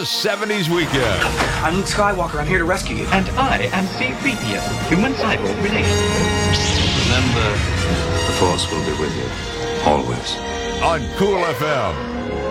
70s weekend. I'm Luke Skywalker. I'm here to rescue you. And I am C-3PO, human-cyborg relation. Remember, the Force will be with you, always. On Cool FM.